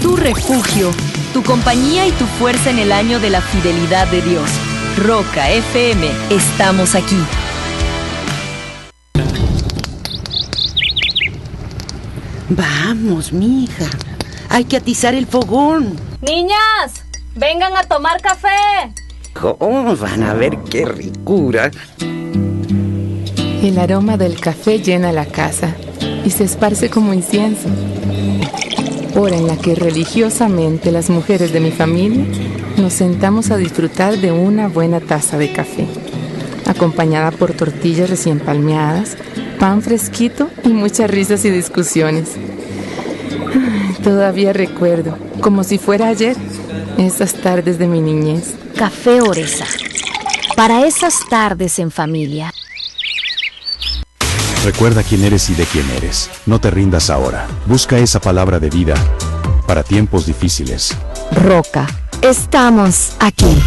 tu refugio, tu compañía y tu fuerza en el año de la fidelidad de Dios. Roca FM, estamos aquí. Vamos, mija. Hay que atizar el fogón. Niñas, vengan a tomar café. Oh, van a ver qué ricura. El aroma del café llena la casa y se esparce como incienso. Hora en la que religiosamente las mujeres de mi familia nos sentamos a disfrutar de una buena taza de café, acompañada por tortillas recién palmeadas, pan fresquito y muchas risas y discusiones. Todavía recuerdo, como si fuera ayer, esas tardes de mi niñez. Café Oresa, para esas tardes en familia. Recuerda quién eres y de quién eres. No te rindas ahora. Busca esa palabra de vida para tiempos difíciles. Roca, estamos aquí.